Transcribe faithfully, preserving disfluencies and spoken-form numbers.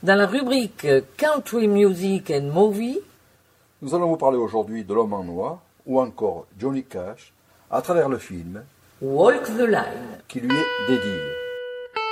Dans la rubrique Country Music and Movie, nous allons vous parler aujourd'hui de L'Homme en Noir ou encore Johnny Cash à travers le film Walk the Line. qui lui est dédié.